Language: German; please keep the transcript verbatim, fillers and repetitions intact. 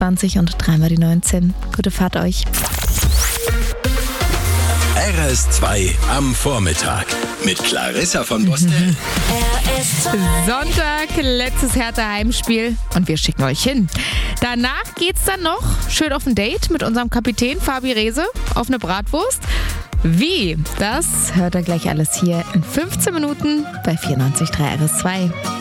vierundzwanzig und dreimal die neunzehn. Gute Fahrt euch. R S zwei am Vormittag mit Clarissa von Bostel. Sonntag, letztes Hertha-Heimspiel und wir schicken euch hin. Danach geht's dann noch schön auf ein Date mit unserem Kapitän Fabi Rehse auf eine Bratwurst. Wie? Das hört ihr gleich alles hier in fünfzehn Minuten bei vierundneunzig Komma drei R S zwei.